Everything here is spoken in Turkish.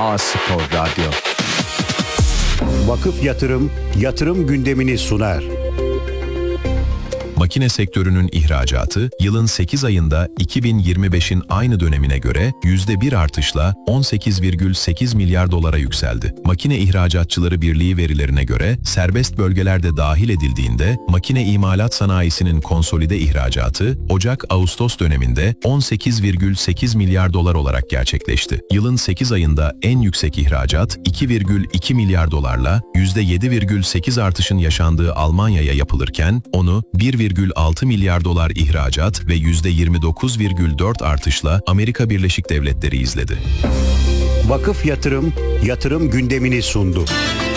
A-Spor Radyo. Vakıf Yatırım gündemini sunar. Makine sektörünün ihracatı yılın 8 ayında 2025'in aynı dönemine göre %1 artışla 18,8 milyar dolara yükseldi. Makine İhracatçıları Birliği verilerine göre serbest bölgelerde dahil edildiğinde makine imalat sanayisinin konsolide ihracatı Ocak-Ağustos döneminde 18,8 milyar dolar olarak gerçekleşti. Yılın 8 ayında en yüksek ihracat 2,2 milyar dolarla %7,8 artışın yaşandığı Almanya'ya yapılırken onu 1,6 milyar dolar ihracat ve %29,4 artışla Amerika Birleşik Devletleri izledi. Vakıf Yatırım gündemini sundu.